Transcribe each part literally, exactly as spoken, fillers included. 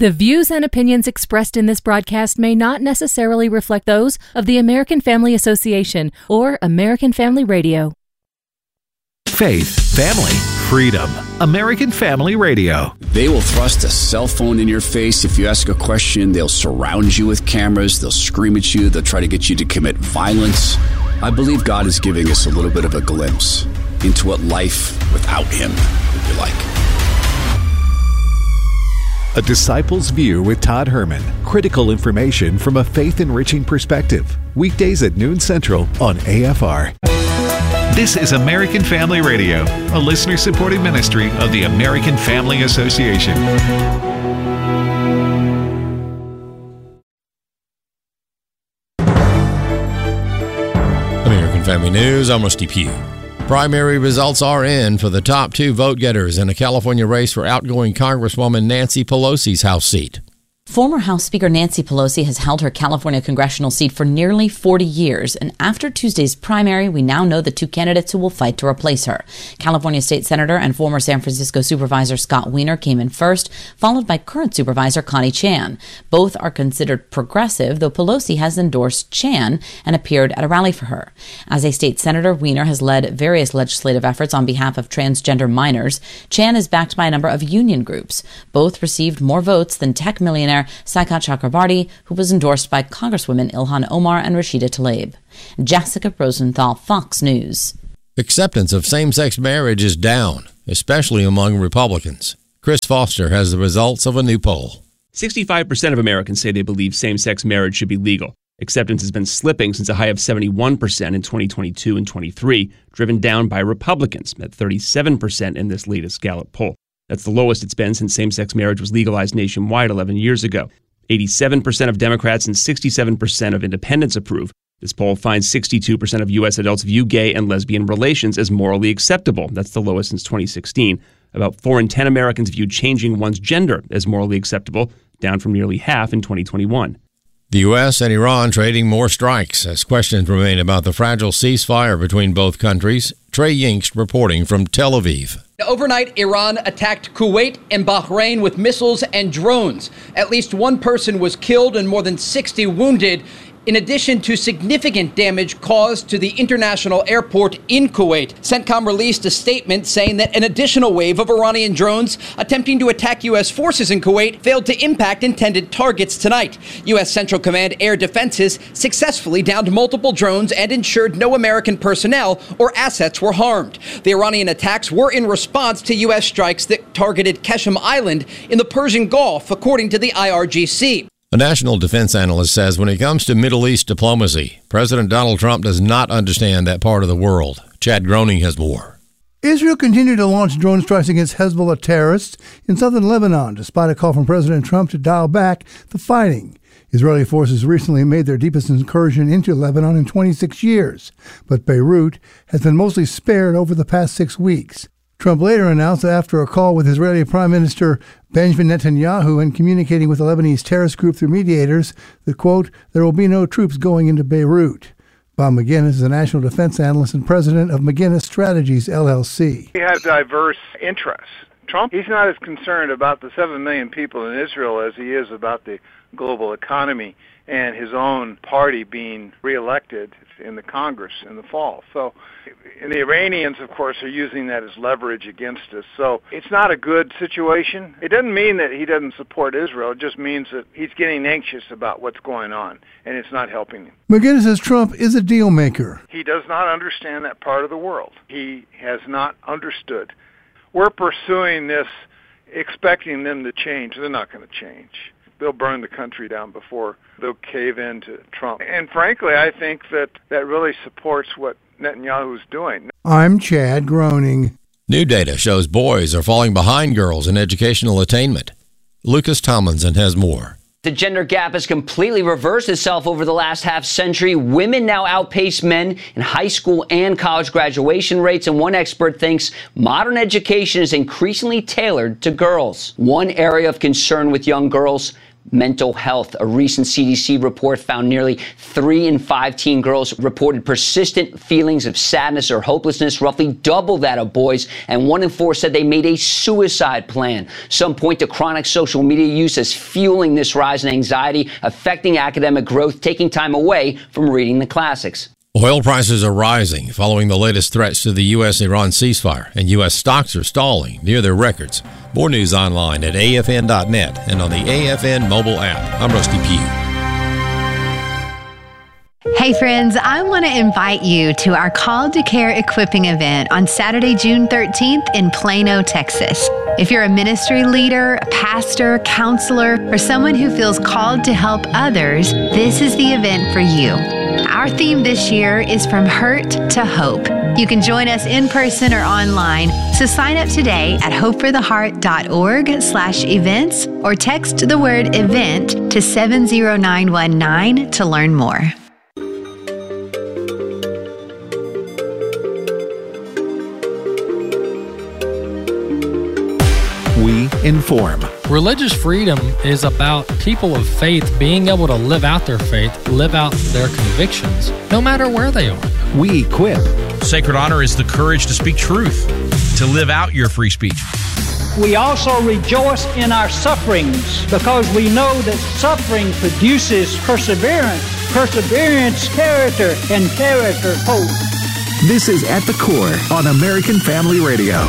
The views and opinions expressed in this broadcast may not necessarily reflect those of the American Family Association or American Family Radio. Faith, family, freedom. American Family Radio. They will thrust a cell phone in your face. If you ask a question, they'll surround you with cameras. They'll scream at you. They'll try to get you to commit violence. I believe God is giving us a little bit of a glimpse into what life without Him would be like. A Disciple's View with Todd Herman. Critical information from a faith-enriching perspective. Weekdays at noon Central on A F R. This is American Family Radio, a listener-supported ministry of the American Family Association. American Family News, I'm Rusty Pugh. Primary results are in for the top two vote-getters in a California race for outgoing Congresswoman Nancy Pelosi's House seat. Former House Speaker Nancy Pelosi has held her California congressional seat for nearly forty years, and after Tuesday's primary, we now know the two candidates who will fight to replace her. California State Senator and former San Francisco Supervisor Scott Wiener came in first, followed by current Supervisor Connie Chan. Both are considered progressive, though Pelosi has endorsed Chan and appeared at a rally for her. As a state senator, Wiener has led various legislative efforts on behalf of transgender minors. Chan is backed by a number of union groups. Both received more votes than tech millionaire Saikat Chakrabarti, who was endorsed by Congresswomen Ilhan Omar and Rashida Tlaib. Jessica Rosenthal, Fox News. Acceptance of same-sex marriage is down, especially among Republicans. Chris Foster has the results of a new poll. sixty-five percent of Americans say they believe same-sex marriage should be legal. Acceptance has been slipping since a high of seventy-one percent in twenty twenty-two and twenty-three, driven down by Republicans at thirty-seven percent in this latest Gallup poll. That's the lowest it's been since same-sex marriage was legalized nationwide eleven years ago. eighty-seven percent of Democrats and sixty-seven percent of independents approve. This poll finds sixty-two percent of U S adults view gay and lesbian relations as morally acceptable. That's the lowest since twenty sixteen. About four in ten Americans view changing one's gender as morally acceptable, down from nearly half in twenty twenty-one. The U S and Iran trading more strikes as questions remain about the fragile ceasefire between both countries. Trey Yingst reporting from Tel Aviv. Overnight, Iran attacked Kuwait and Bahrain with missiles and drones. At least one person was killed and more than sixty wounded, in addition to significant damage caused to the international airport in Kuwait. CENTCOM released a statement saying that an additional wave of Iranian drones attempting to attack U S forces in Kuwait failed to impact intended targets tonight. U S Central Command Air Defenses successfully downed multiple drones and ensured no American personnel or assets were harmed. The Iranian attacks were in response to U S strikes that targeted Qeshm Island in the Persian Gulf, according to the I R G C. A national defense analyst says when it comes to Middle East diplomacy, President Donald Trump does not understand that part of the world. Chad Groening has more. Israel continued to launch drone strikes against Hezbollah terrorists in southern Lebanon, despite a call from President Trump to dial back the fighting. Israeli forces recently made their deepest incursion into Lebanon in twenty-six years, but Beirut has been mostly spared over the past six weeks. Trump later announced that after a call with Israeli Prime Minister Benjamin Netanyahu and communicating with the Lebanese terrorist group through mediators that, quote, there will be no troops going into Beirut. Bob McGinnis is a national defense analyst and president of McGinnis Strategies, L L C. He has diverse interests. Trump, he's not as concerned about the seven million people in Israel as he is about the global economy and his own party being reelected in the Congress in the fall. So, and the Iranians, of course, are using that as leverage against us. So it's not a good situation. It doesn't mean that he doesn't support Israel. It just means that he's getting anxious about what's going on, and it's not helping him. McGinnis says Trump is a deal maker. He does not understand that part of the world. He has not understood. We're pursuing this, expecting them to change. They're not going to change. They'll burn the country down before they'll cave in to Trump. And frankly, I think that that really supports what Netanyahu's doing. I'm Chad Groening. New data shows boys are falling behind girls in educational attainment. Lucas Tomlinson has more. The gender gap has completely reversed itself over the last half century. Women now outpace men in high school and college graduation rates, and one expert thinks modern education is increasingly tailored to girls. One area of concern with young girls, mental health. A recent C D C report found nearly three in five teen girls reported persistent feelings of sadness or hopelessness, roughly double that of boys, and one in four said they made a suicide plan. Some point to chronic social media use as fueling this rise in anxiety, affecting academic growth, taking time away from reading the classics. Oil prices are rising following the latest threats to the U S Iran ceasefire, and U S stocks are stalling near their records. More news online at A F N dot net and on the A F N mobile app. I'm Rusty Pugh. Hey friends, I want to invite you to our Call to Care equipping event on Saturday, June thirteenth in Plano, Texas. If you're a ministry leader, a pastor, counselor, or someone who feels called to help others, this is the event for you. Our theme this year is From Hurt to Hope. You can join us in person or online, so sign up today at hopefortheheart.org slash events or text the word event to seven zero nine one nine to learn more. We inform. Religious freedom is about people of faith being able to live out their faith, live out their convictions, no matter where they are. We equip. Sacred honor is the courage to speak truth, to live out your free speech. We also rejoice in our sufferings because we know that suffering produces perseverance, perseverance, character, and character, hope. This is At the Core on American Family Radio.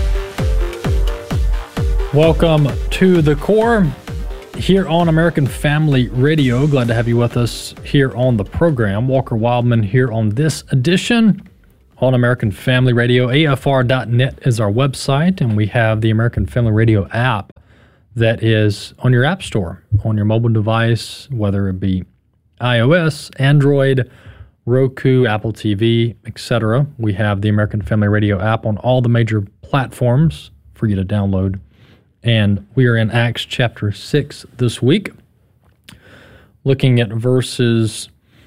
Welcome to The Core here on American Family Radio. Glad to have you with us here on the program. Walker Wildman here on this edition on American Family Radio. A F R dot net is our website, and we have the American Family Radio app that is on your app store, on your mobile device, whether it be iOS, Android, Roku, Apple T V, et cetera. We have the American Family Radio app on all the major platforms for you to download. And we are in Acts chapter six this week, looking at verses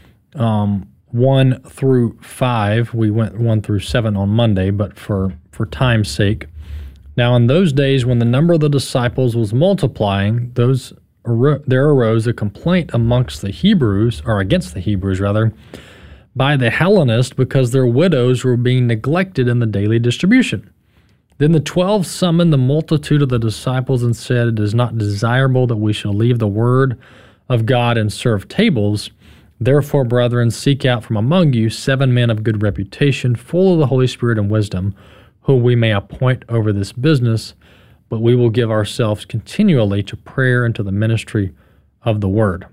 um, one through five. We went one through seven on Monday, but for, for time's sake. Now, in those days when the number of the disciples was multiplying, those ar- there arose a complaint amongst the Hebrews, or against the Hebrews, rather, by the Hellenists because their widows were being neglected in the daily distribution. Then the twelve summoned the multitude of the disciples and said, "It is not desirable that we should leave the word of God and serve tables. Therefore, brethren, seek out from among you seven men of good reputation, full of the Holy Spirit and wisdom, whom we may appoint over this business, but we will give ourselves continually to prayer and to the ministry of the word."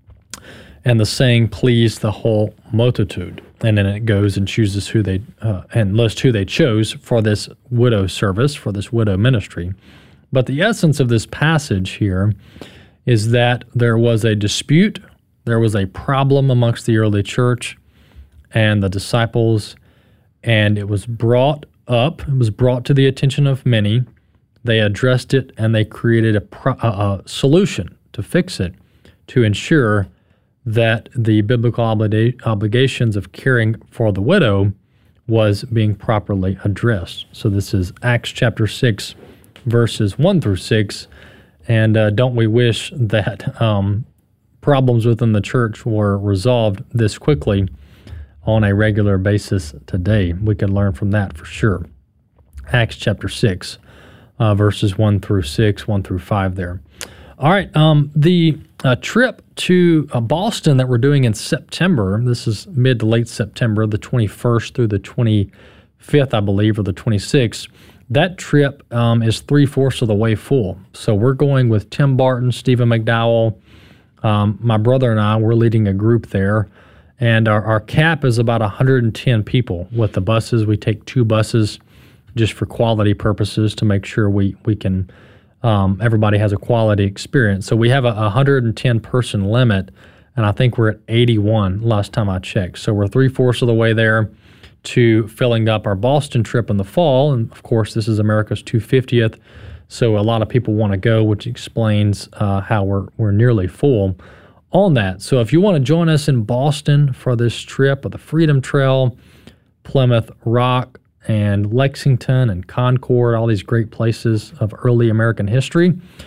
And the saying pleased the whole multitude. And then it goes and chooses who they, uh, and lists who they chose for this widow service, for this widow ministry. But the essence of this passage here is that there was a dispute, there was a problem amongst the early church and the disciples, and it was brought up, it was brought to the attention of many. They addressed it, and they created a, pro- a, a solution to fix it, to ensure that the biblical obliga- obligations of caring for the widow was being properly addressed. So this is Acts chapter six, verses one through six, and uh, don't we wish that um, problems within the church were resolved this quickly on a regular basis today? We could learn from that for sure. Acts chapter six, uh, verses one through six, one through five there. All right, um, the uh, trip to uh, Boston that we're doing in September, this is mid to late September, the twenty-first through the twenty-fifth, I believe, or the twenty-sixth, that trip um, is three-fourths of the way full. So we're going with Tim Barton, Stephen McDowell, um, my brother and I, we're leading a group there, and our, our cap is about one hundred ten people with the buses. We take two buses just for quality purposes to make sure we, we can Um, everybody has a quality experience. So we have a one hundred ten person limit, and I think we're at eighty-one last time I checked. So we're three-fourths of the way there to filling up our Boston trip in the fall. And, of course, this is America's two hundred fiftieth, so a lot of people want to go, which explains uh, how we're, we're nearly full on that. So if you want to join us in Boston for this trip of the Freedom Trail, Plymouth Rock, and Lexington and Concord, all these great places of early American history.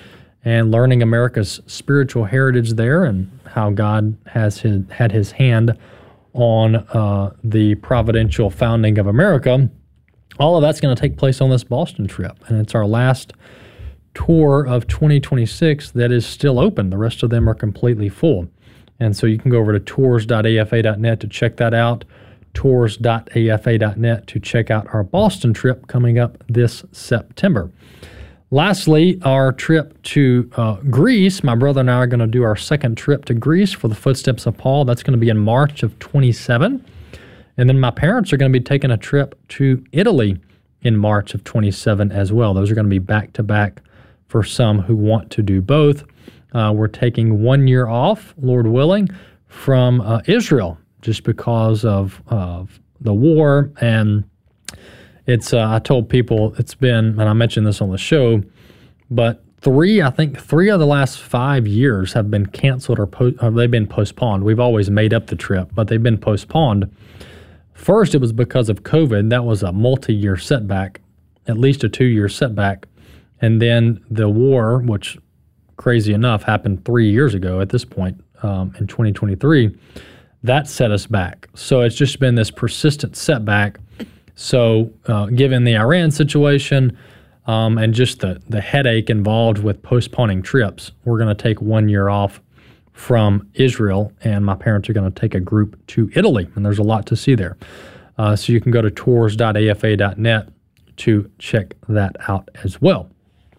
and learning America's spiritual heritage there and how God has his, had his hand on uh, the providential founding of America. All of that's going to take place on this Boston trip, and it's our last tour of twenty twenty-six that is still open. The rest of them are completely full. And so you can go over to tours dot a f a dot net to check that out, tours dot a f a dot net to check out our Boston trip coming up this September. Lastly, our trip to uh, Greece. My brother and I are going to do our second trip to Greece for the Footsteps of Paul. That's going to be in March of twenty-seven. And then my parents are going to be taking a trip to Italy in March of twenty-seven as well. Those are going to be back-to-back for some who want to do both. Uh, we're taking one year off, Lord willing, from uh, Israel just because of, of the war. And it's, uh, I told people it's been, and I mentioned this on the show, but three, I think three of the last five years have been canceled or, po- or they've been postponed. We've always made up the trip, but they've been postponed. First, it was because of COVID. That was a multi-year setback, at least a two-year setback. And then the war, which, crazy enough, happened three years ago at this point um, in twenty twenty-three, that set us back. So it's just been this persistent setback. So uh, given the Iran situation um, and just the, the headache involved with postponing trips, we're going to take one year off from Israel, and my parents are going to take a group to Italy, and there's a lot to see there. Uh, so you can go to tours dot a f a dot net to check that out as well.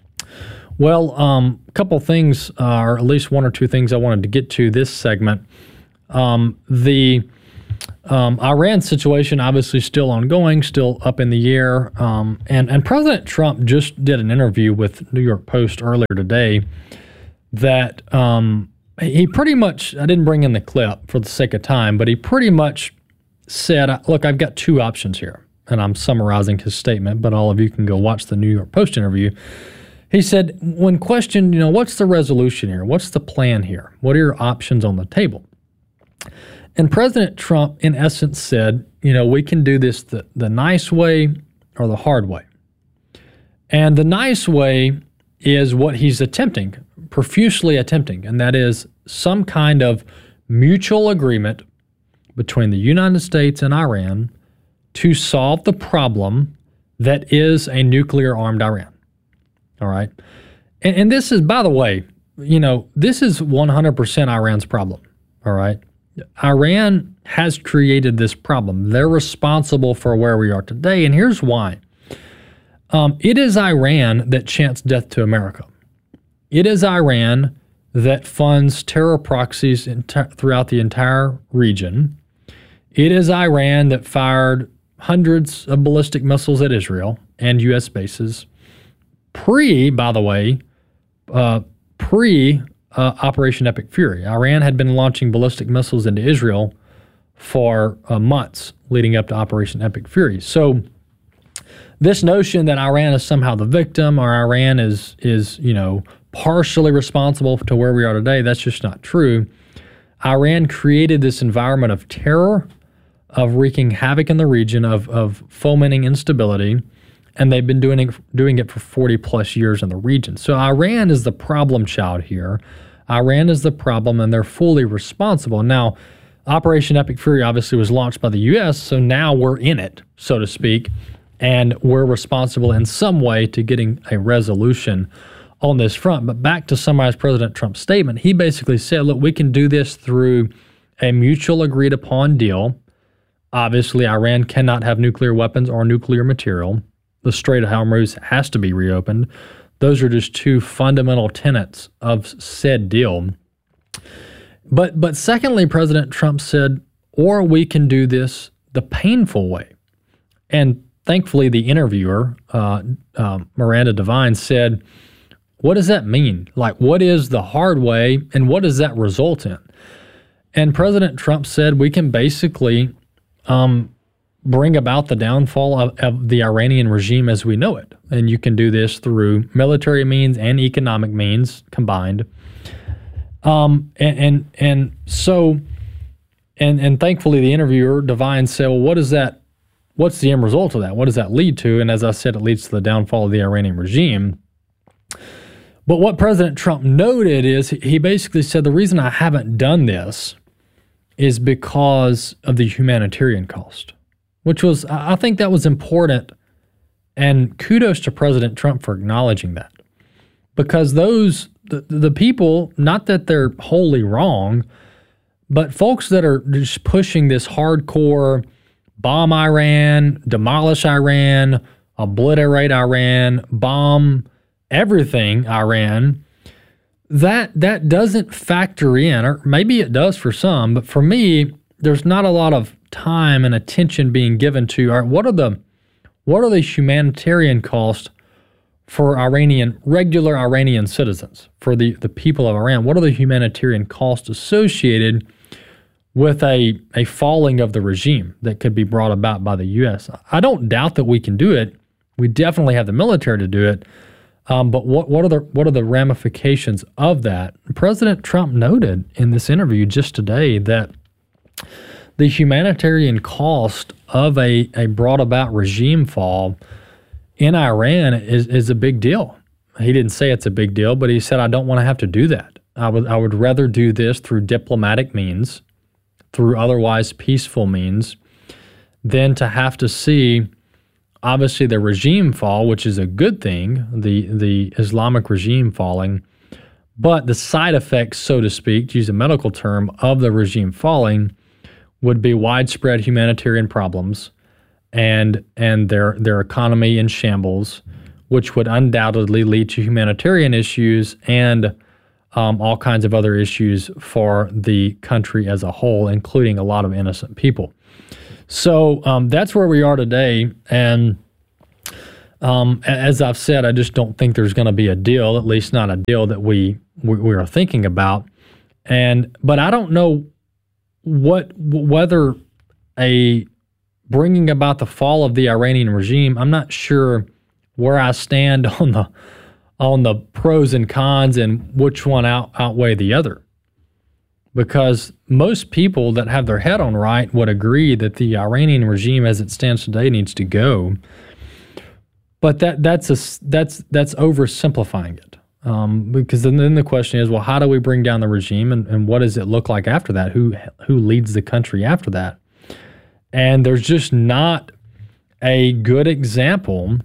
Well, um, a couple things, uh, or at least one or two things I wanted to get to this segment. Um, the um, Iran situation obviously still ongoing, still up in the air, um, and, and President Trump just did an interview with New York Post earlier today that um, he pretty much, I didn't bring in the clip for the sake of time, but he pretty much said, look, I've got two options here, and I'm summarizing his statement, but all of you can go watch the New York Post interview. He said, when questioned, you know, what's the resolution here? What's the plan here? What are your options on the table? And President Trump, in essence, said, you know, we can do this the, the nice way or the hard way. And the nice way is what he's attempting, profusely attempting, and that is some kind of mutual agreement between the United States and Iran to solve the problem that is a nuclear-armed Iran. All right. And, and this is, by the way, you know, this is one hundred percent Iran's problem. All right. Iran has created this problem. They're responsible for where we are today. And here's why. Um, it is Iran that chants death to America. It is Iran that funds terror proxies in t- throughout the entire region. It is Iran that fired hundreds of ballistic missiles at Israel and U S bases. Pre, by the way, uh, pre uh, Operation Epic Fury, Iran had been launching ballistic missiles into Israel for uh, months leading up to Operation Epic Fury. So this notion that Iran is somehow the victim or Iran is, is you know, partially responsible to where we are today, that's just not true. Iran created this environment of terror, of wreaking havoc in the region, of, of fomenting instability, and they've been doing it, doing it for forty plus years in the region. So Iran is the problem child here. Iran is the problem, and they're fully responsible. Now, Operation Epic Fury obviously was launched by the U S, so now we're in it, so to speak, and we're responsible in some way to getting a resolution on this front. But back to summarize President Trump's statement, he basically said, look, we can do this through a mutual agreed upon deal. Obviously, Iran cannot have nuclear weapons or nuclear material. The Strait of Hormuz has to be reopened. Those are just two fundamental tenets of said deal. But but secondly, President Trump said, or we can do this the painful way. And thankfully, the interviewer, uh, uh, Miranda Devine, said, what does that mean? Like, what is the hard way, and what does that result in? And President Trump said we can basically um, bring about the downfall of, of the Iranian regime as we know it. And you can do this through military means and economic means combined. Um, and, and and so, and and thankfully the interviewer, Devine, said, well, what is that, what's the end result of that? What does that lead to? And as I said, it leads to the downfall of the Iranian regime. But what President Trump noted is he basically said the reason I haven't done this is because of the humanitarian cost, which was, I think that was important. And kudos to President Trump for acknowledging that. Because those, the, the people, not that they're wholly wrong, but folks that are just pushing this hardcore bomb Iran, demolish Iran, obliterate Iran, bomb everything Iran, that that doesn't factor in, or maybe it does for some, but for me, there's not a lot of time and attention being given to, all right, what are the what are the humanitarian costs for Iranian, regular Iranian citizens, for the, the people of Iran? What are the humanitarian costs associated with a, a falling of the regime that could be brought about by the U S? I don't doubt that we can do it. We definitely have the military to do it. Um, but what, what are the what are the ramifications of that? President Trump noted in this interview just today that the humanitarian cost of a, a brought about regime fall in Iran is, is a big deal. He didn't say it's a big deal, but he said, I don't want to have to do that. I would I would rather do this through diplomatic means, through otherwise peaceful means, than to have to see, obviously, the regime fall, which is a good thing, the, the Islamic regime falling, but the side effects, so to speak, to use a medical term, of the regime falling would be widespread humanitarian problems and and their their economy in shambles, which would undoubtedly lead to humanitarian issues and um, all kinds of other issues for the country as a whole, including a lot of innocent people. So um, that's where we are today, and um, as I've said, I just don't think there's going to be a deal, at least not a deal that we, we we are thinking about. And but I don't know what whether a bringing about the fall of the Iranian regime. I'm not sure where I stand on the on the pros and cons and which one out, outweigh the other. Because most people that have their head on right would agree that the Iranian regime as it stands today needs to go. But that that's a, that's that's oversimplifying it. Um, because then, then the question is, well, how do we bring down the regime, and, and what does it look like after that? Who who leads the country after that? And there's just not a good example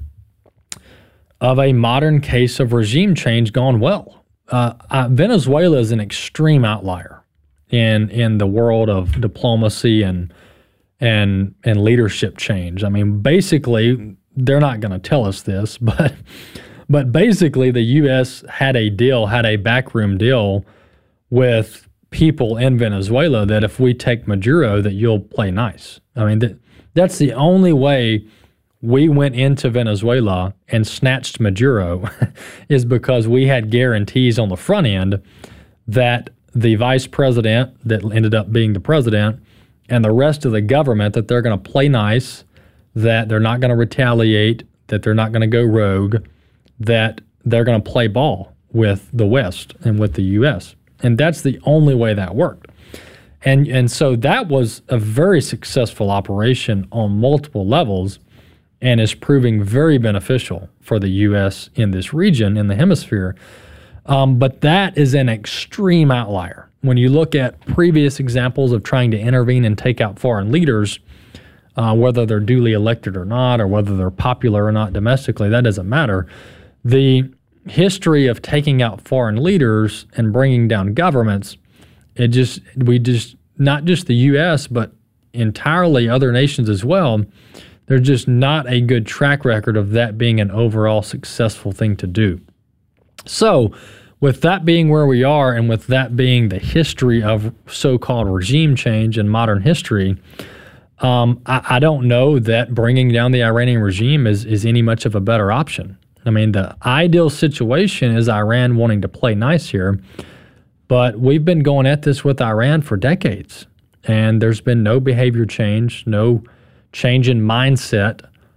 of a modern case of regime change gone well. Uh, uh, Venezuela is an extreme outlier in in the world of diplomacy and and and leadership change. I mean, basically, they're not going to tell us this, but but basically, the U S had a deal, had a backroom deal with people in Venezuela that if we take Maduro, that you'll play nice. I mean, that that's the only way we went into Venezuela and snatched Maduro is because we had guarantees on the front end that the vice president that ended up being the president and the rest of the government, that they're going to play nice, that they're not going to retaliate, that they're not going to go rogue, that they're going to play ball with the West and with the U S. And that's the only way that worked. And and so that was a very successful operation on multiple levels and is proving very beneficial for the U S in this region, in the hemisphere. Um, but that is an extreme outlier. When you look at previous examples of trying to intervene and take out foreign leaders, uh, whether they're duly elected or not, or whether they're popular or not domestically, that doesn't matter. The history of taking out foreign leaders and bringing down governments, it just, we just, not just the U S, but entirely other nations as well, there's just not a good track record of that being an overall successful thing to do. So, with that being where we are, and with that being the history of so-called regime change in modern history, um, I, I don't know that bringing down the Iranian regime is, is any much of a better option. I mean, the ideal situation is Iran wanting to play nice here, but we've been going at this with Iran for decades, and there's been no behavior change, no change in mindset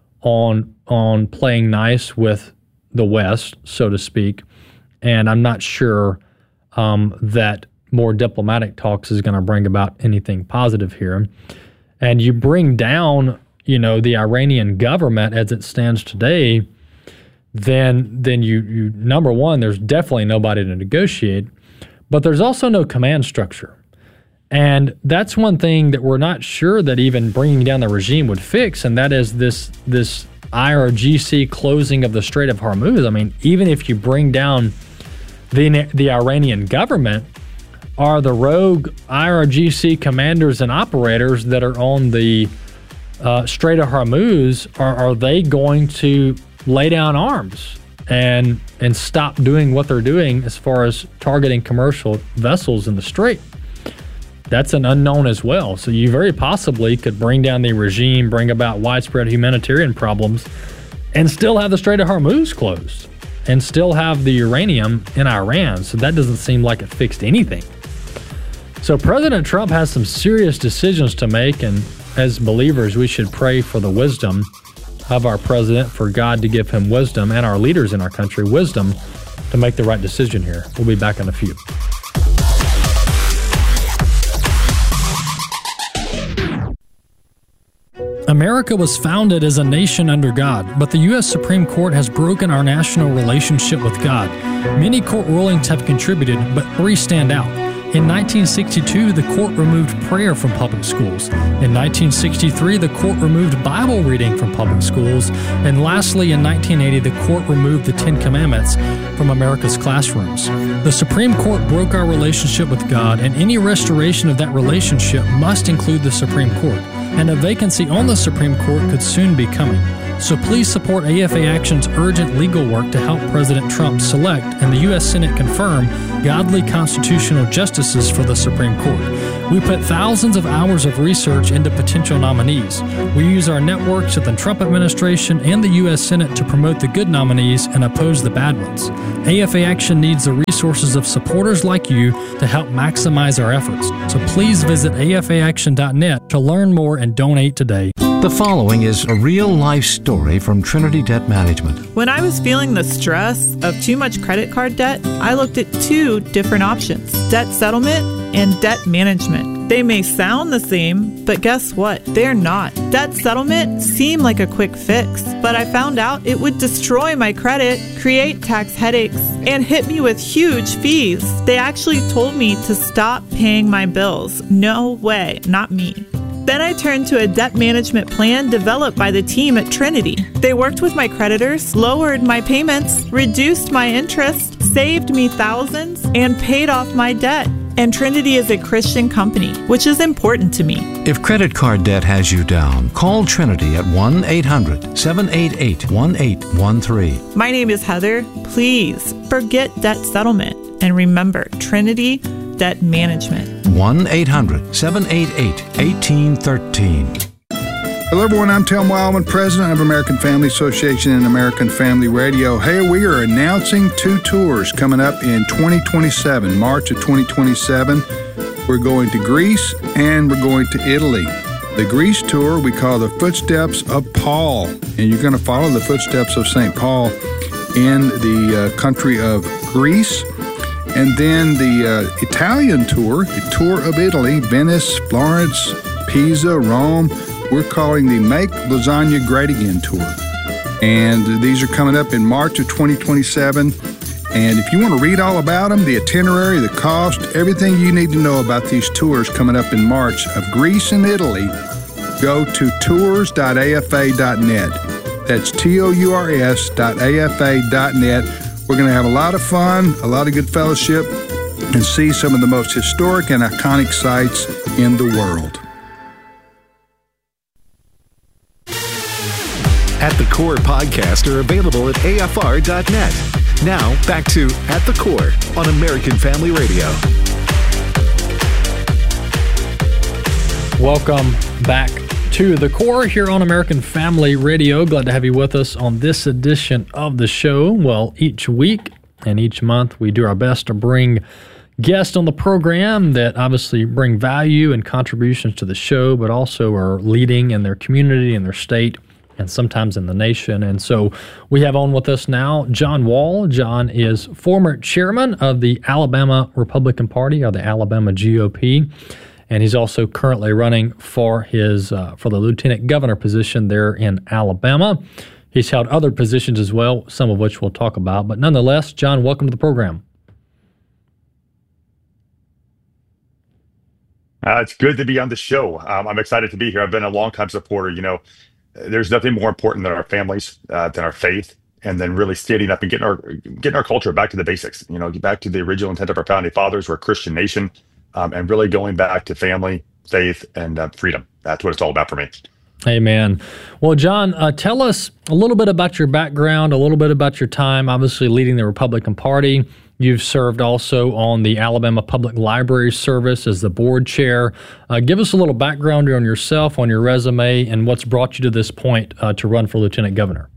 on on playing nice with the West, so to speak. And I'm not sure um, that more diplomatic talks is going to bring about anything positive here. And you bring down, you know, the Iranian government as it stands today, then then you, you number one, there's definitely nobody to negotiate, but there's also no command structure. And that's one thing that we're not sure that even bringing down the regime would fix, and that is this this I R G C closing of the Strait of Hormuz. I mean, even if you bring down the the Iranian government, are the rogue I R G C commanders and operators that are on the uh, Strait of Hormuz, are, are they going to lay down arms and and stop doing what they're doing as far as targeting commercial vessels in the Strait? That's an unknown as well. So you very possibly could bring down the regime, bring about widespread humanitarian problems, and still have the Strait of Hormuz closed, and still have the uranium in Iran. So that doesn't seem like it fixed anything. So President Trump has some serious decisions to make, and as believers, we should pray for the wisdom of our president, for God to give him wisdom, and our leaders in our country wisdom to make the right decision here. We'll be back in a few. America was founded as a nation under God, but the U S Supreme Court has broken our national relationship with God. Many court rulings have contributed, but three stand out. In nineteen sixty-two, the court removed prayer from public schools. In nineteen sixty-three, the court removed Bible reading from public schools. And lastly, in nineteen eighty, the court removed the Ten Commandments from America's classrooms. The Supreme Court broke our relationship with God, and any restoration of that relationship must include the Supreme Court. And a vacancy on the Supreme Court could soon be coming. So please support A F A Action's urgent legal work to help President Trump select and the U S Senate confirm godly constitutional justices for the Supreme Court. We put thousands of hours of research into potential nominees. We use our networks at the Trump administration and the U S Senate to promote the good nominees and oppose the bad ones. A F A Action needs the resources of supporters like you to help maximize our efforts. So please visit A F A action dot net to learn more and donate today. The following is a real-life story from Trinity Debt Management. When I was feeling the stress of too much credit card debt, I looked at two different options: debt settlement and debt management. They may sound the same, but guess what? They're not. Debt settlement seemed like a quick fix, but I found out it would destroy my credit, create tax headaches, and hit me with huge fees. They actually told me to stop paying my bills. No way, not me. Then I turned to a debt management plan developed by the team at Trinity. They worked with my creditors, lowered my payments, reduced my interest, saved me thousands, and paid off my debt. And Trinity is a Christian company, which is important to me. If credit card debt has you down, call Trinity at one eight hundred seven eight eight one eight one three. My name is Heather. Please forget debt settlement and remember Trinity Debt Management. one eight hundred seven eight eight one eight one three. Hello, everyone. I'm Tim Wildman, president of American Family Association and American Family Radio. Hey, we are announcing two tours coming up in twenty twenty-seven, March of twenty twenty-seven. We're going to Greece and we're going to Italy. The Greece tour we call the Footsteps of Paul, and you're going to follow the footsteps of Saint Paul in the uh, country of Greece. And then the uh, Italian tour, the tour of Italy, Venice, Florence, Pisa, Rome. We're calling the Make Lasagna Great Again tour. And these are coming up in March of twenty twenty-seven. And if you want to read all about them, the itinerary, the cost, everything you need to know about these tours coming up in March of Greece and Italy, go to tours dot A F A dot net. That's T O U R S dot A F A dot net. We're going to have a lot of fun, a lot of good fellowship, and see some of the most historic and iconic sites in the world. At the Core podcasts are available at A F R dot net. Now, back to At the Core on American Family Radio. Welcome back to The Core here on American Family Radio. Glad to have you with us on this edition of the show. Well, each week and each month we do our best to bring guests on the program that obviously bring value and contributions to the show, but also are leading in their community and their state and sometimes in the nation. And so we have on with us now John Wall. John is former chairman of the Alabama Republican Party, or the Alabama G O P, and he's also currently running for his uh, for the lieutenant governor position there in Alabama. He's held other positions as well, some of which we'll talk about. But nonetheless, John, welcome to the program. Uh, it's good to be on the show. Um, I'm excited to be here. I've been a longtime supporter. You know, there's nothing more important than our families, uh, than our faith, and then really standing up and getting our getting our culture back to the basics. You know, back to the original intent of our founding fathers. We're a Christian nation, um, and really going back to family, faith, and uh, freedom. That's what it's all about for me. Amen. Well, John, uh, tell us a little bit about your background, a little bit about your time, obviously leading the Republican Party. You've served also on the Alabama Public Library Service as the board chair. Uh, give us a little background on yourself, on your resume, and what's brought you to this point uh, to run for lieutenant governor.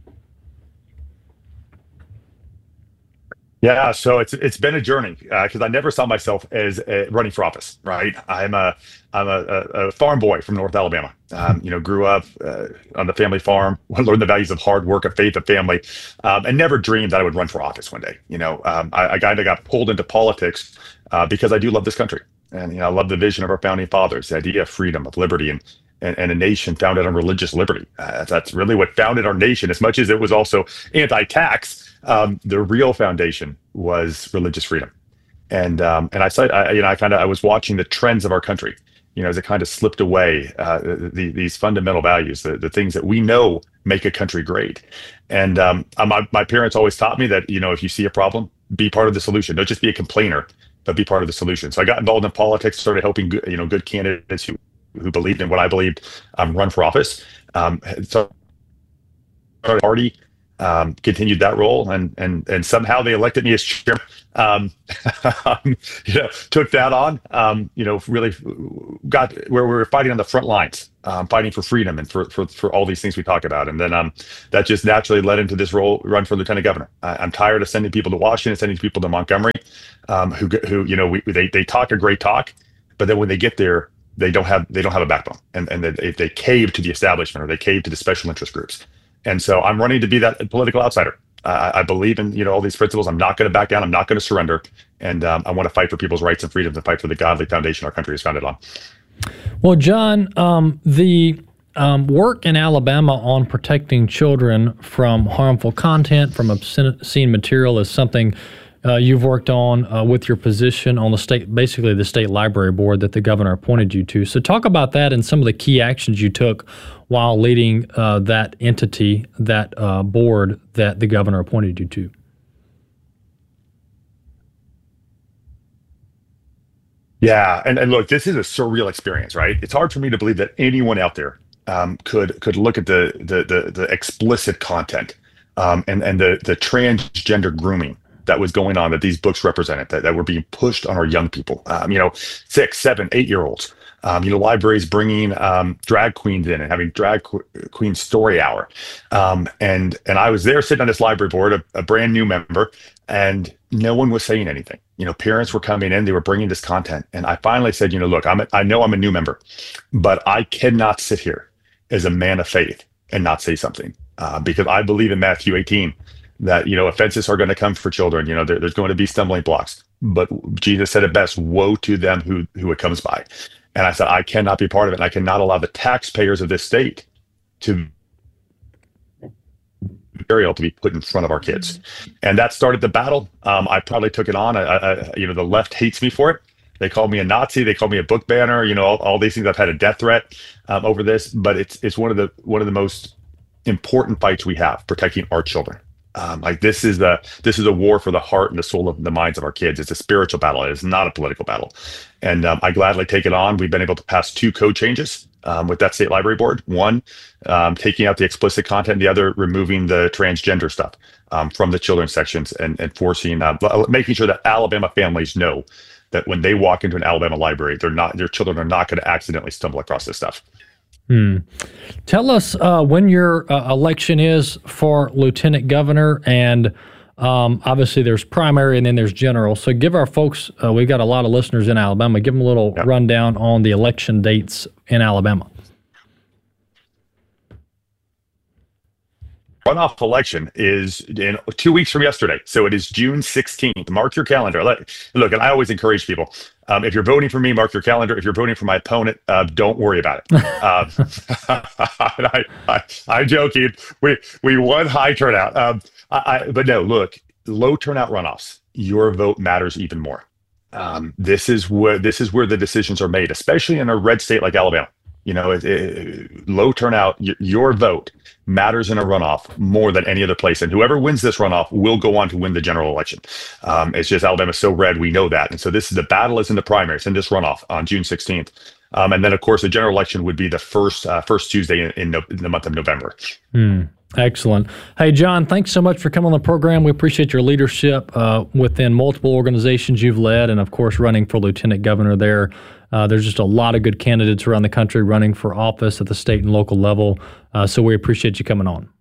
Yeah, so it's it's been a journey because uh, I never saw myself as uh, running for office. Right, I'm a I'm a, a farm boy from North Alabama. Um, you know, grew up uh, on the family farm, learned the values of hard work, of faith, of family, um, and never dreamed that I would run for office one day. You know, um, I, I kind of got pulled into politics uh, because I do love this country, and you know, I love the vision of our founding fathers, the idea of freedom, of liberty, and and, and a nation founded on religious liberty. Uh, that's really what founded our nation, as much as it was also anti-tax. Um, the real foundation was religious freedom, and um, and I said, I, you know, I kind of I was watching the trends of our country, you know, as it kind of slipped away, uh, the, these fundamental values, the, the things that we know make a country great, and um, my my parents always taught me that, you know, if you see a problem, be part of the solution. Don't just be a complainer, but be part of the solution. So I got involved in politics, started helping good, you know, good candidates who who believed in what I believed, um, run for office. Um, so started a party. Um, continued that role, and and and somehow they elected me as chairman. Um, you know, took that on. Um, you know, really got where we were fighting on the front lines, um, fighting for freedom and for, for for all these things we talk about. And then um, that just naturally led into this role, run for lieutenant governor. I, I'm tired of sending people to Washington, sending people to Montgomery, um, who who you know we, they they talk a great talk, but then when they get there, they don't have they don't have a backbone, and and they they cave to the establishment, or they cave to the special interest groups. And so I'm running to be that political outsider. Uh, I believe in, you know, all these principles. I'm not going to back down. I'm not going to surrender. And um, I want to fight for people's rights and freedoms and fight for the godly foundation our country is founded on. Well, John, um, the um, work in Alabama on protecting children from harmful content, from obscene material, is something uh, you've worked on uh, with your position on the state, basically the state library board that the governor appointed you to. So talk about that and some of the key actions you took while leading uh, that entity, that uh, board that the governor appointed you to. Yeah, and, and look, this is a surreal experience, right? It's hard for me to believe that anyone out there um, could could look at the the the, the explicit content um, and and the the transgender grooming that was going on, that these books represented, that, that were being pushed on our young people. Um, you know, six, seven, eight year olds. Um, you know, libraries bringing um, drag queens in and having drag qu- queen story hour. Um, and and I was there sitting on this library board, a, a brand new member, and no one was saying anything. You know, parents were coming in, they were bringing this content. And I finally said, you know, look, I'm a, I know I'm a new member, but I cannot sit here as a man of faith and not say something uh, because I believe in Matthew eighteen that, you know, offenses are going to come for children. You know, there, there's going to be stumbling blocks. But Jesus said it best, woe to them who who it comes by. And I said, I cannot be part of it. And I cannot allow the taxpayers of this state to burial to be put in front of our kids. And that started the battle. Um, I probably took it on. I, I, you know, the left hates me for it. They call me a Nazi. They call me a book banner. You know, all, all these things. I've had a death threat um, over this, but it's it's one of the one of the most important fights we have, protecting our children. Um, like this is the this is a war for the heart and the soul of the minds of our kids. It's a spiritual battle. It is not a political battle, and um, I gladly take it on. We've been able to pass two code changes um, with that state library board. One, um, taking out the explicit content. The other, removing the transgender stuff um, from the children's sections and, and forcing, uh, making sure that Alabama families know that when they walk into an Alabama library, they're not their children are not going to accidentally stumble across this stuff. Hmm. Tell us uh, when your uh, election is for lieutenant governor, and um, obviously there's primary and then there's general. So give our folks, uh, we've got a lot of listeners in Alabama, give them a little yep. rundown on the election dates in Alabama. runoff election is in two weeks from yesterday. So it is June sixteenth. Mark your calendar. Let, look, and I always encourage people, um, if you're voting for me, mark your calendar. If you're voting for my opponent, uh, don't worry about it. um, I, I, I'm joking. We, we won high turnout. Um, I, I, but no, look, low turnout runoffs, your vote matters even more. Um, this is where this is where the decisions are made, especially in a red state like Alabama. You know, it, it, low turnout, y- your vote matters in a runoff more than any other place. And whoever wins this runoff will go on to win the general election. Um, it's just Alabama's so red, we know that. And so this is the battle is in the primaries in this runoff on June sixteenth. Um, and then, of course, the general election would be the first uh, first Tuesday in, in, no, in the month of November. Hmm. Excellent. Hey, John, thanks so much for coming on the program. We appreciate your leadership uh, within multiple organizations you've led and, of course, running for lieutenant governor there. Uh, there's just a lot of good candidates around the country running for office at the state and local level. Uh, so we appreciate you coming on.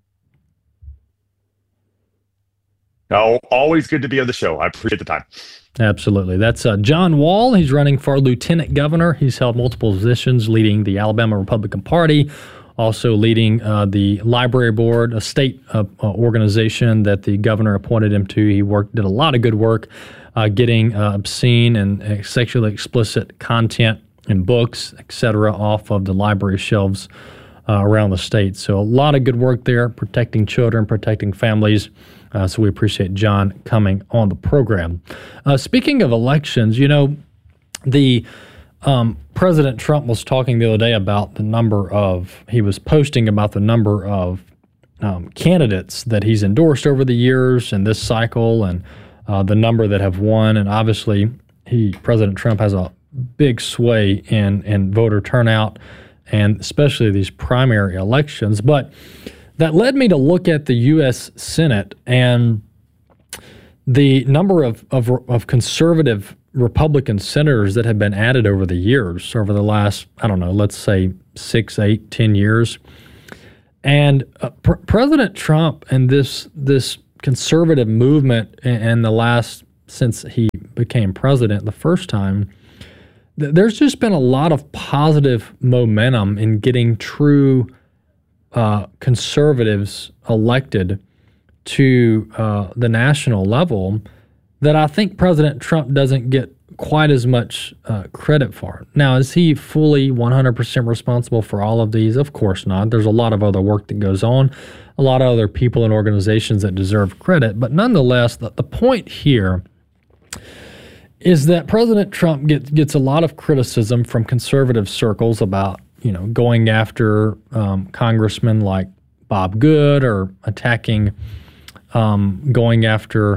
Oh, always good to be on the show. I appreciate the time. Absolutely. That's uh, John Wall. He's running for lieutenant governor. He's held multiple positions leading the Alabama Republican Party, also leading uh, the library board, a state uh, uh, organization that the governor appointed him to. He worked, did a lot of good work uh, getting uh, obscene and uh, sexually explicit content in books, et cetera, off of the library shelves uh, around the state. So a lot of good work there, protecting children, protecting families. Uh, so we appreciate John coming on the program. Uh, speaking of elections, you know, the um, President Trump was talking the other day about the number of, he was posting about the number of um, candidates that he's endorsed over the years in this cycle and uh, the number that have won. And obviously, he, President Trump has a big sway in, in voter turnout and especially these primary elections. But that led me to look at the U S Senate and the number of, of, of conservative Republican senators that have been added over the years, over the last, I don't know, let's say six, eight, ten years. And uh, pr- President Trump and this this conservative movement in, in the last, since he became president the first time, th- there's just been a lot of positive momentum in getting true Uh, conservatives elected to uh, the national level that I think President Trump doesn't get quite as much uh, credit for. Now, is he fully one hundred percent responsible for all of these? Of course not. There's a lot of other work that goes on, a lot of other people and organizations that deserve credit. But nonetheless, the, the point here is that President Trump gets, gets a lot of criticism from conservative circles about you know, going after um, congressmen like Bob Good or attacking, um, going after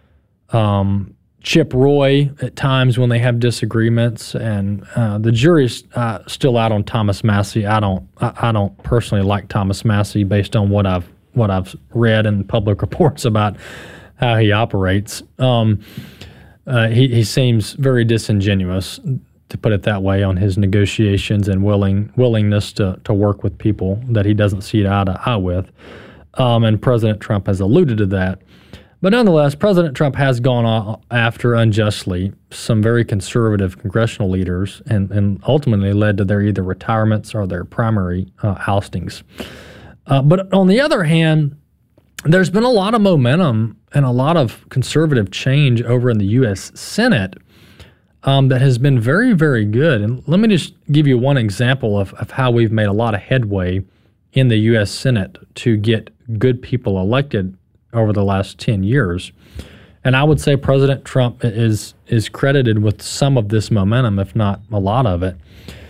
um, Chip Roy at times when they have disagreements. And uh, the jury's uh, still out on Thomas Massie. I don't, I, I don't personally like Thomas Massie based on what I've what I've read in public reports about how he operates. Um, uh, he, he seems very disingenuous, to put it that way, on his negotiations and willing willingness to, to work with people that he doesn't see eye to eye with. Um, and President Trump has alluded to that. But nonetheless, President Trump has gone after unjustly some very conservative congressional leaders and, and ultimately led to their either retirements or their primary uh, oustings. Uh, but on the other hand, there's been a lot of momentum and a lot of conservative change over in the U S Senate Um, that has been very, very good. And let me just give you one example of, of how we've made a lot of headway in the U S Senate to get good people elected over the last ten years. And I would say President Trump is is credited with some of this momentum, if not a lot of it.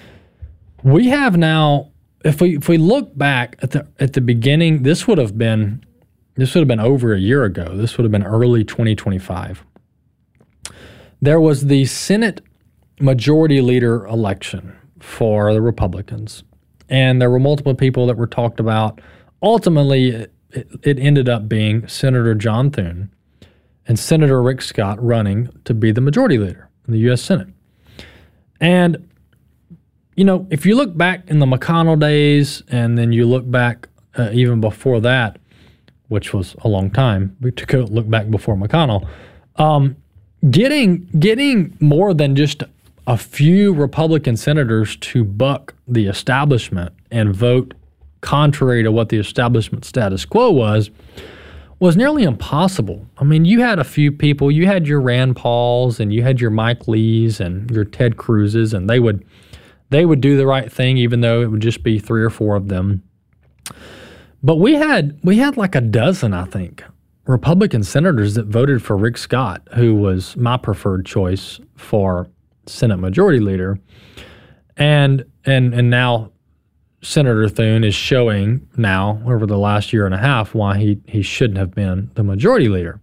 We have now, if we if we look back at the at the beginning, this would have been this would have been over a year ago. This would have been early twenty twenty-five. There was the Senate Majority Leader election for the Republicans, and there were multiple people that were talked about. Ultimately, it, it ended up being Senator John Thune and Senator Rick Scott running to be the Majority Leader in the U S Senate. And, you know, if you look back in the McConnell days, and then you look back uh, even before that, which was a long time, we took a look back before McConnell, um, Getting getting more than just a few Republican senators to buck the establishment and vote contrary to what the establishment status quo was, was nearly impossible. I mean, you had a few people, you had your Rand Pauls and you had your Mike Lees and your Ted Cruzes, and they would they would do the right thing even though it would just be three or four of them. But we had we had like a dozen, I think, Republican senators that voted for Rick Scott, who was my preferred choice for Senate Majority Leader. And and and now Senator Thune is showing now over the last year and a half why he, he shouldn't have been the Majority Leader,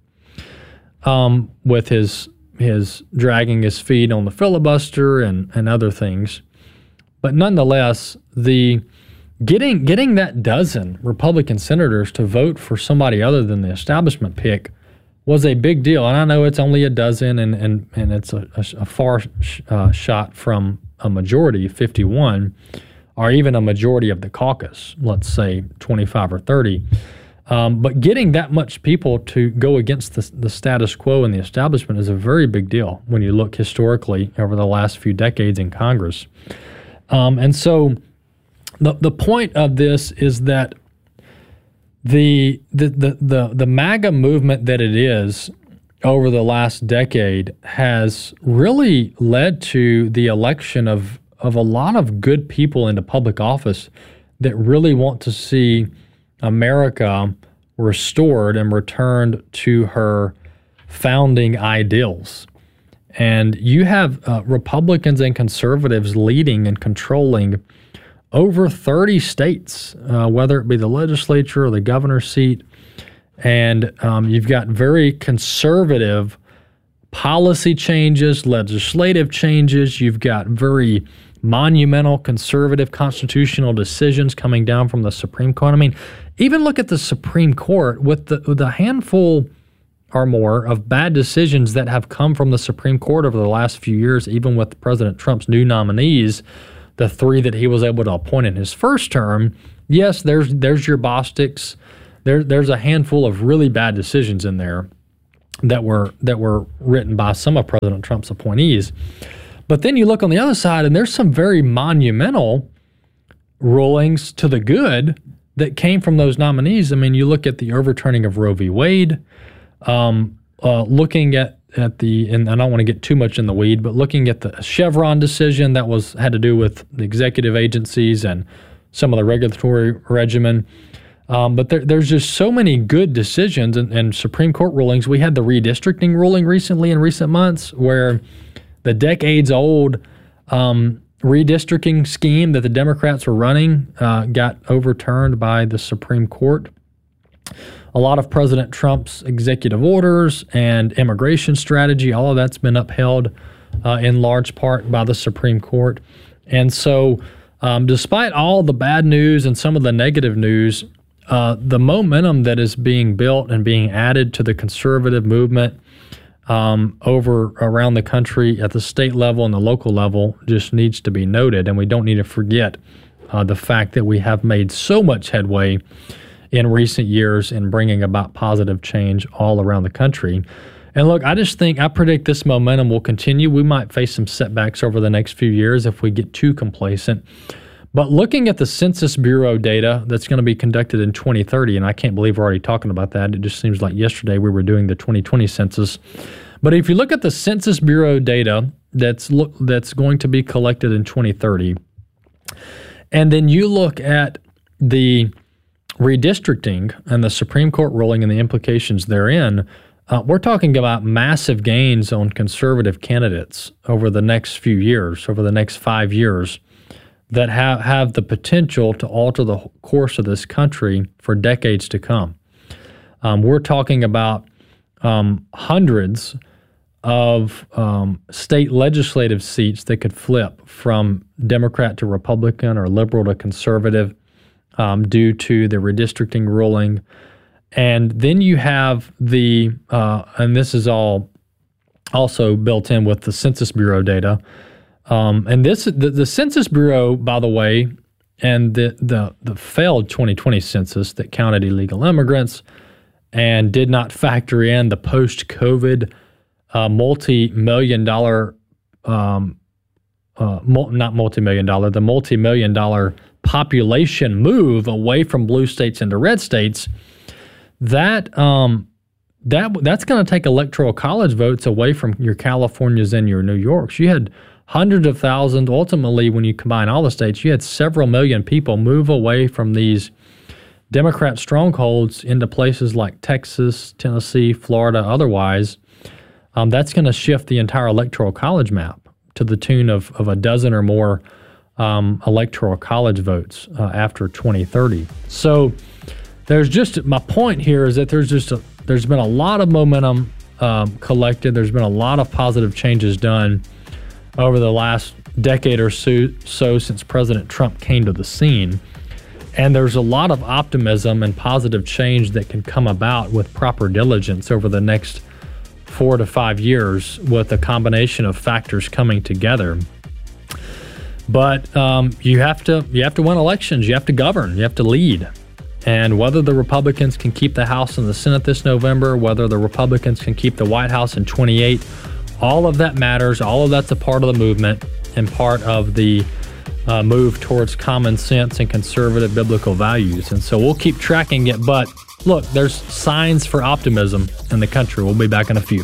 um, with his his dragging his feet on the filibuster and, and other things. But nonetheless, the getting getting that dozen Republican senators to vote for somebody other than the establishment pick was a big deal. And I know it's only a dozen, and and, and it's a, a, a far sh- uh, shot from a majority, fifty-one, or even a majority of the caucus, let's say twenty-five or thirty. Um, but getting that much people to go against the, the status quo and the establishment is a very big deal when you look historically over the last few decades in Congress. Um, and so the the point of this is that the the, the the the MAGA movement that it is over the last decade has really led to the election of of a lot of good people into public office that really want to see America restored and returned to her founding ideals. And you have uh, Republicans and conservatives leading and controlling over thirty states, uh, whether it be the legislature or the governor's seat. And um, you've got very conservative policy changes, legislative changes. You've got very monumental conservative constitutional decisions coming down from the Supreme Court. I mean, even look at the Supreme Court with the, with a handful or more of bad decisions that have come from the Supreme Court over the last few years, even with President Trump's new nominees, the three that he was able to appoint in his first term. Yes, there's there's your Bostick's. There, there's a handful of really bad decisions in there that were that were written by some of President Trump's appointees. But then you look on the other side, and there's some very monumental rulings to the good that came from those nominees. I mean, you look at the overturning of Roe v. Wade, um, uh, looking at, at the, and I don't want to get too much in the weed, but looking at the Chevron decision that was had to do with the executive agencies and some of the regulatory regimen. Um, but there, there's just so many good decisions and, and Supreme Court rulings. We had the redistricting ruling recently in recent months where the decades-old um, redistricting scheme that the Democrats were running uh, got overturned by the Supreme Court. A lot of President Trump's executive orders and immigration strategy, all of that's been upheld uh, in large part by the Supreme Court. And so um, despite all the bad news and some of the negative news, uh, the momentum that is being built and being added to the conservative movement Um, over around the country at the state level and the local level just needs to be noted. And we don't need to forget uh, the fact that we have made so much headway in recent years in bringing about positive change all around the country. And look, I just think, I predict this momentum will continue. We might face some setbacks over the next few years if we get too complacent. But looking at the Census Bureau data that's going to be conducted in twenty thirty, and I can't believe we're already talking about that. It just seems like yesterday we were doing the twenty twenty census. But if you look at the Census Bureau data that's look, that's going to be collected in twenty thirty, and then you look at the redistricting and the Supreme Court ruling and the implications therein, uh, we're talking about massive gains on conservative candidates over the next few years, over the next five years, that have, have the potential to alter the course of this country for decades to come. Um, we're talking about um, hundreds of um, state legislative seats that could flip from Democrat to Republican or liberal to conservative um, due to the redistricting ruling. And then you have the, uh, and this is all also built in with the Census Bureau data. Um, and this, the, the Census Bureau, by the way, and the, the the failed twenty twenty census that counted illegal immigrants and did not factor in the post-COVID uh, multi-million dollar, um, uh, mul- not multi-million dollar, the multi-million dollar population move away from blue states into red states, that um, that that's going to take electoral college votes away from your Californias and your New Yorks. You had hundreds of thousands. Ultimately, when you combine all the states, you had several million people move away from these Democrat strongholds into places like Texas, Tennessee, Florida, otherwise. Um, that's going to shift the entire electoral college map to the tune of, of a dozen or more um, electoral college votes uh, after twenty thirty. So there's just, my point here is that there's just a, there's been a lot of momentum um, collected. There's been a lot of positive changes done over the last decade or so, so since President Trump came to the scene. And there's a lot of optimism and positive change that can come about with proper diligence over the next four to five years with a combination of factors coming together. But um, you have to you have to win elections. You have to govern. You have to lead. And whether the Republicans can keep the House and the Senate this November, whether the Republicans can keep the White House in twenty-eight, all of that matters. All of that's a part of the movement and part of the uh, move towards common sense and conservative biblical values. And so we'll keep tracking it. But look, there's signs for optimism in the country. We'll be back in a few.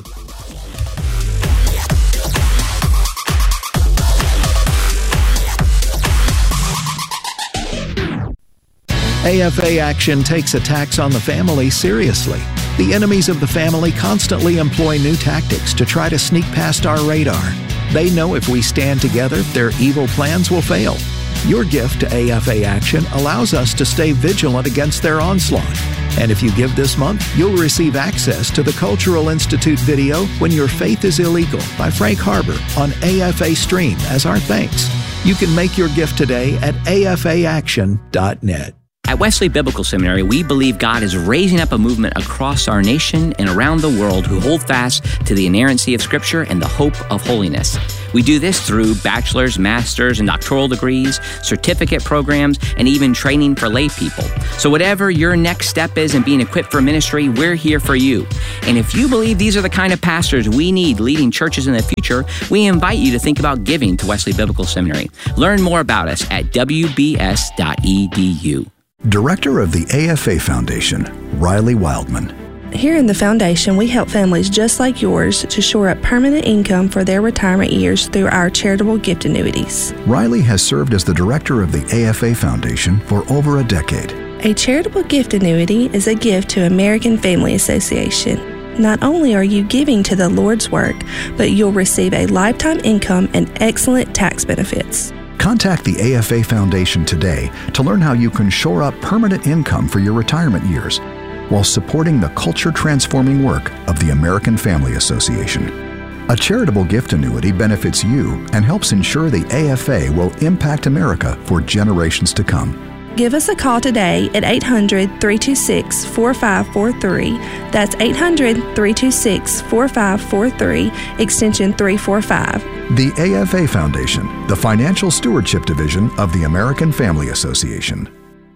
A F A Action takes attacks on the family seriously. The enemies of the family constantly employ new tactics to try to sneak past our radar. They know if we stand together, their evil plans will fail. Your gift to A F A Action allows us to stay vigilant against their onslaught. And if you give this month, you'll receive access to the Cultural Institute video When Your Faith is Illegal by Frank Harbor on A F A Stream as our thanks. You can make your gift today at A F A action dot net. At Wesley Biblical Seminary, we believe God is raising up a movement across our nation and around the world who hold fast to the inerrancy of Scripture and the hope of holiness. We do this through bachelor's, master's, and doctoral degrees, certificate programs, and even training for lay people. So whatever your next step is in being equipped for ministry, we're here for you. And if you believe these are the kind of pastors we need leading churches in the future, we invite you to think about giving to Wesley Biblical Seminary. Learn more about us at w b s dot e d u. Director of the A F A Foundation, Riley Wildman. Here in the Foundation, we help families just like yours to shore up permanent income for their retirement years through our charitable gift annuities. Riley has served as the director of the A F A Foundation for over a decade. A charitable gift annuity is a gift to American Family Association. Not only are you giving to the Lord's work, but you'll receive a lifetime income and excellent tax benefits. Contact the A F A Foundation today to learn how you can shore up permanent income for your retirement years while supporting the culture-transforming work of the American Family Association. A charitable gift annuity benefits you and helps ensure the A F A will impact America for generations to come. Give us a call today at eight hundred, three two six, four five four three. That's eight hundred, three two six, four five four three, extension three four five. The A F A Foundation, the Financial Stewardship Division of the American Family Association.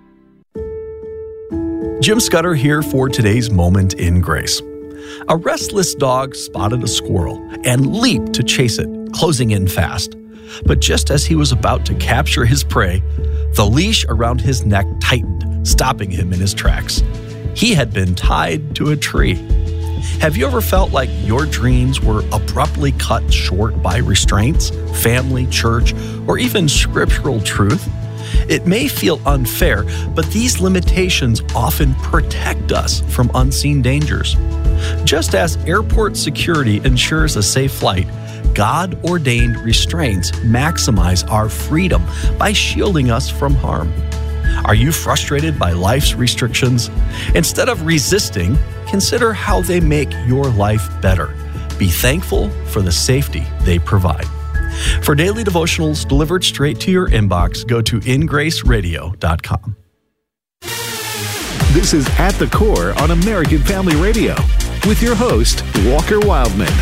Jim Scudder here for today's Moment in Grace. A restless dog spotted a squirrel and leaped to chase it, closing in fast. But just as he was about to capture his prey, the leash around his neck tightened, stopping him in his tracks. He had been tied to a tree. Have you ever felt like your dreams were abruptly cut short by restraints, family, church, or even scriptural truth? It may feel unfair, but these limitations often protect us from unseen dangers. Just as airport security ensures a safe flight, God-ordained restraints maximize our freedom by shielding us from harm. Are you frustrated by life's restrictions? Instead of resisting, consider how they make your life better. Be thankful for the safety they provide. For daily devotionals delivered straight to your inbox, go to in grace radio dot com. This is At the Core on American Family Radio with your host, Walker Wildman.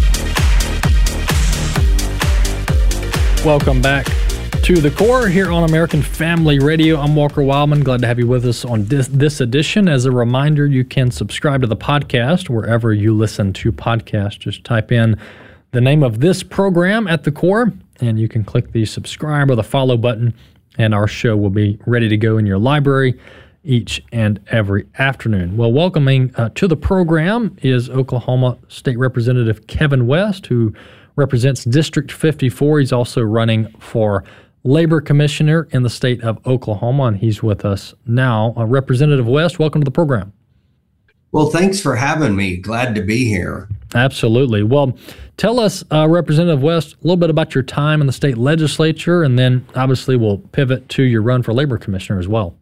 Welcome back to The Core here on American Family Radio. I'm Walker Wildman. Glad to have you with us on this, this edition. As a reminder, you can subscribe to the podcast wherever you listen to podcasts. Just type in the name of this program, At the Core, and you can click the subscribe or the follow button and our show will be ready to go in your library each and every afternoon. Well, welcoming uh, to the program is Oklahoma State Representative Kevin West, who represents District fifty-four. He's also running for Labor Commissioner in the state of Oklahoma, and he's with us now. Uh, Representative West, welcome to the program. Well, thanks for having me. Glad to be here. Absolutely. Well, tell us, uh, Representative West, a little bit about your time in the state legislature, and then obviously we'll pivot to your run for Labor Commissioner as well.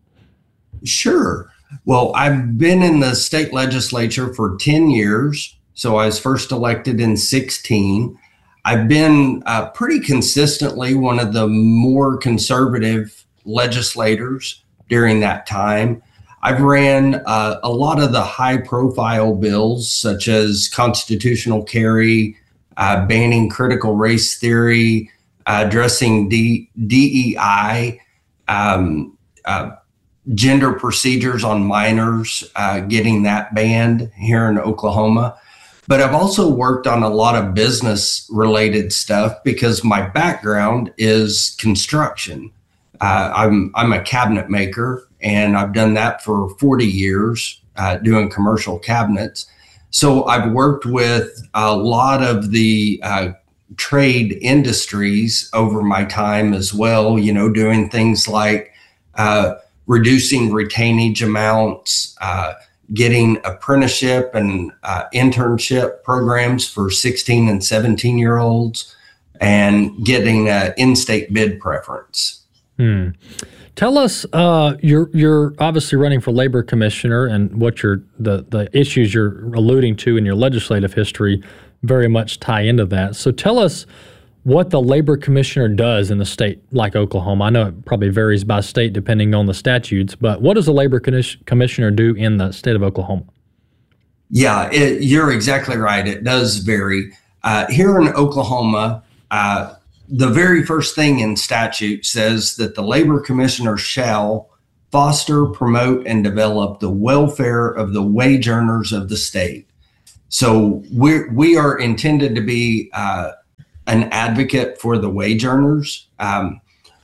Sure. Well, I've been in the state legislature for ten years. So I was first elected in sixteen. I've been uh, pretty consistently one of the more conservative legislators during that time. I've ran uh, a lot of the high profile bills, such as constitutional carry, uh, banning critical race theory, uh, addressing D- DEI, um, uh, gender procedures on minors, uh, getting that banned here in Oklahoma. But I've also worked on a lot of business related stuff because my background is construction. Uh, I'm I'm a cabinet maker, and I've done that for forty years, uh, doing commercial cabinets. So I've worked with a lot of the uh, trade industries over my time as well, you know, doing things like uh, reducing retainage amounts, uh, getting apprenticeship and uh, internship programs for sixteen and seventeen year olds, and getting an in-state bid preference. Hmm. Tell us, uh, you're you're obviously running for Labor Commissioner, and what you're the the issues you're alluding to in your legislative history very much tie into that. So tell us what the Labor Commissioner does in a state like Oklahoma. I know it probably varies by state depending on the statutes, but what does a Labor Commissioner do in the state of Oklahoma? Yeah, it, you're exactly right. It does vary. Uh, here in Oklahoma, uh, the very first thing in statute says that the Labor Commissioner shall foster, promote, and develop the welfare of the wage earners of the state. So we're, we are intended to be uh, an advocate for the wage earners. Um,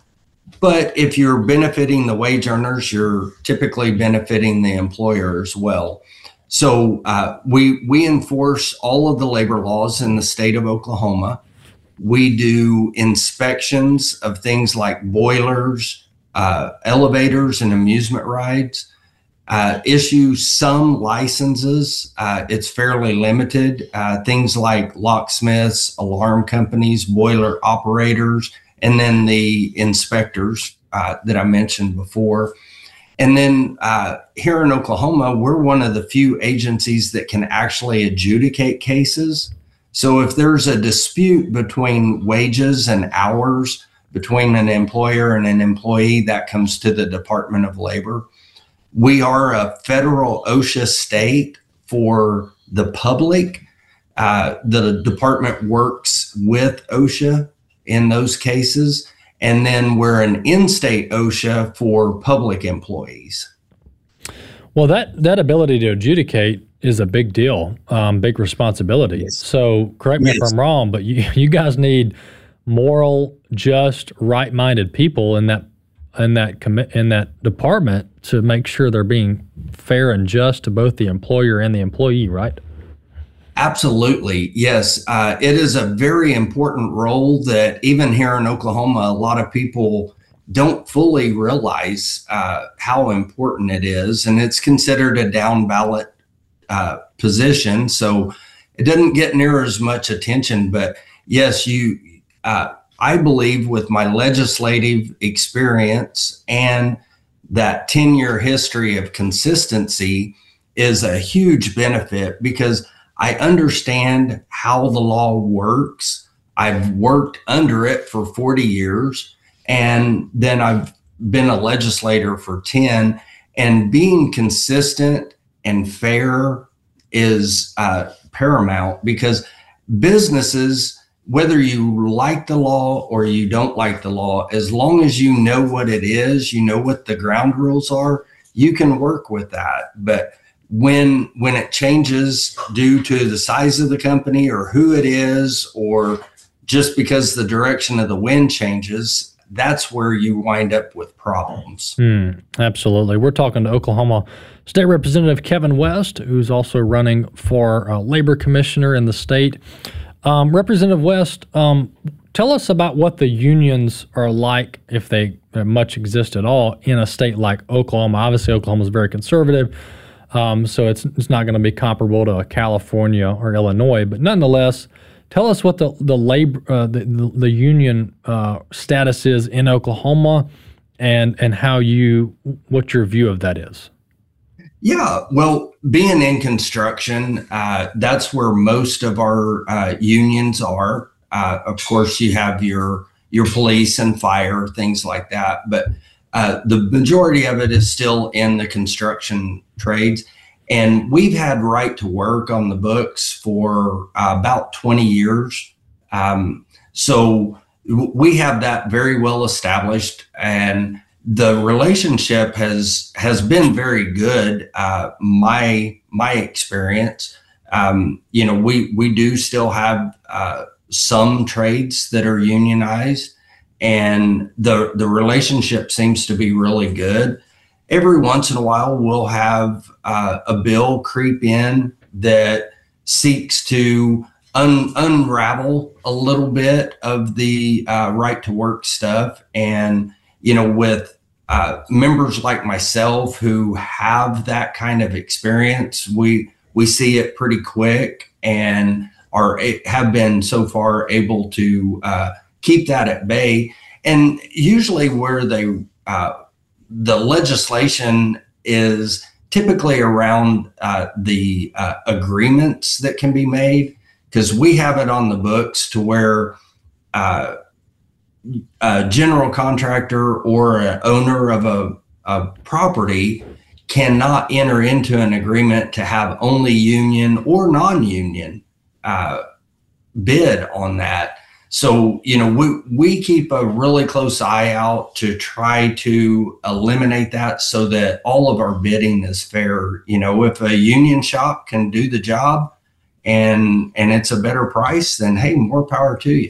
but if you're benefiting the wage earners, you're typically benefiting the employer as well. So uh, we we enforce all of the labor laws in the state of Oklahoma. We do inspections of things like boilers, uh, elevators, and amusement rides. Uh, issue some licenses. Uh, it's fairly limited. Uh, things like locksmiths, alarm companies, boiler operators, and then the inspectors uh, that I mentioned before. And then uh, here in Oklahoma, we're one of the few agencies that can actually adjudicate cases. So if there's a dispute between wages and hours between an employer and an employee, that comes to the Department of Labor. We are a federal OSHA state for the public. Uh, the department works with OSHA in those cases. And then we're an in-state OSHA for public employees. Well, that, that ability to adjudicate is a big deal, um, big responsibility. Yes. So correct me yes. if I'm wrong, but you, you guys need moral, just, right-minded people in that in that commi- in that department to make sure they're being fair and just to both the employer and the employee, right? Absolutely, yes. Uh, it is a very important role that even here in Oklahoma, a lot of people don't fully realize uh, how important it is, and it's considered a down ballot uh, position, so it doesn't get near as much attention. But yes, you. Uh, I believe with my legislative experience and that ten-year history of consistency is a huge benefit because I understand how the law works. I've worked under it for forty years, and then I've been a legislator for ten, and being consistent and fair is uh, paramount because businesses, whether you like the law or you don't like the law, as long as you know what it is, you know what the ground rules are, you can work with that. But when when it changes due to the size of the company or who it is, or just because the direction of the wind changes, that's where you wind up with problems. Mm, absolutely. We're talking to Oklahoma State Representative Kevin West, who's also running for uh, labor commissioner in the state. Um, Representative West, um, tell us about what the unions are like, if they much exist at all, in a state like Oklahoma. Obviously, Oklahoma is very conservative, um, so it's it's not going to be comparable to California or Illinois. But nonetheless, tell us what the the labor uh, the, the the union uh, status is in Oklahoma, and and how you what your view of that is. Yeah, well, being in construction, uh, that's where most of our uh, unions are. Uh, of course, you have your your police and fire, things like that. But uh, the majority of it is still in the construction trades. And we've had right to work on the books for uh, about twenty years. Um, so we have that very well established. And the relationship has has been very good. Uh, my my experience, um, you know, we we do still have uh, some trades that are unionized, and the the relationship seems to be really good. Every once in a while, we'll have uh, a bill creep in that seeks to un- unravel a little bit of the uh, right to work stuff, and you know, with uh, members like myself who have that kind of experience, we we see it pretty quick and are have been so far able to uh, keep that at bay. And usually, where they uh, the legislation is typically around uh, the uh, agreements that can be made, because we have it on the books to where Uh, a general contractor or an owner of a, a property cannot enter into an agreement to have only union or non-union uh, bid on that. So, you know, we, we keep a really close eye out to try to eliminate that so that all of our bidding is fair. You know, if a union shop can do the job and and it's a better price, then hey, more power to you.